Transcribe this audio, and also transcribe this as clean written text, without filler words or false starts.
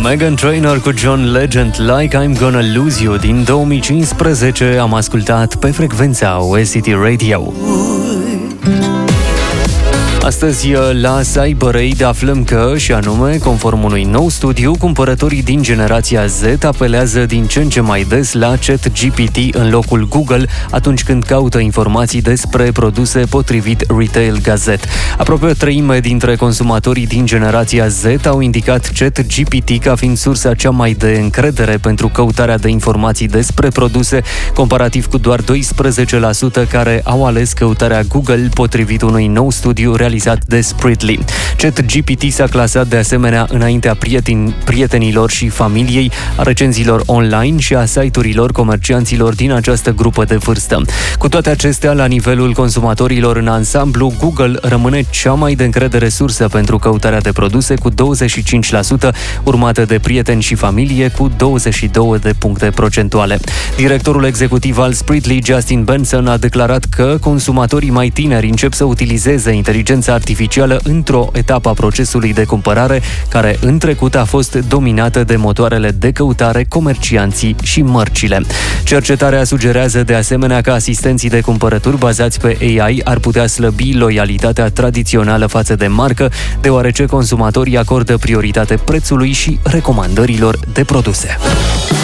Meghan Trainor cu John Legend, Like I'm Gonna Lose You. Din 2015 am ascultat pe frecvența OSCT Radio. Astăzi la CyberAid aflăm că, și anume, conform unui nou studiu, cumpărătorii din generația Z apelează din ce în ce mai des la ChatGPT în locul Google atunci când caută informații despre produse, potrivit Retail Gazette. Aproape o treime dintre consumatorii din generația Z au indicat ChatGPT ca fiind sursa cea mai de încredere pentru căutarea de informații despre produse, comparativ cu doar 12% care au ales căutarea Google, potrivit unui nou studiu realizat de Spritly. ChatGPT s-a clasat de asemenea înaintea prietenilor și familiei, a recenzilor online și a site-urilor comercianților din această grupă de vârstă. Cu toate acestea, la nivelul consumatorilor în ansamblu, Google rămâne cea mai de încredere sursă pentru căutarea de produse cu 25%, urmată de prieteni și familie cu 22 de puncte procentuale. Directorul executiv al Spritly, Justin Benson, a declarat că consumatorii mai tineri încep să utilizeze inteligența artificială într-o etapă a procesului de cumpărare, care în trecut a fost dominată de motoarele de căutare, comercianții și mărcile. Cercetarea sugerează de asemenea că asistenții de cumpărături bazați pe AI ar putea slăbi loialitatea tradițională față de marcă, deoarece consumatorii acordă prioritate prețului și recomandărilor de produse.